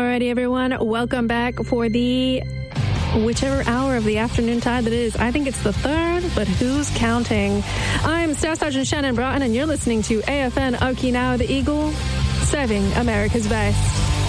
Alrighty, everyone. Welcome back for the whichever hour of the afternoon tide that is. I think it's the third, but who's counting? I'm Staff Sergeant Shannon Broughton, and you're listening to AFN Okinawa, the Eagle, serving America's best.